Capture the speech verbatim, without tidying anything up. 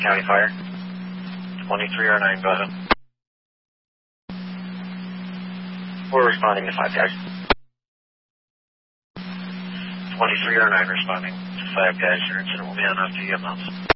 County Fire. twenty-three oh nine, go ahead. We're responding to five guys. twenty-three oh nine responding to five guys. Your incident will be on after you get months.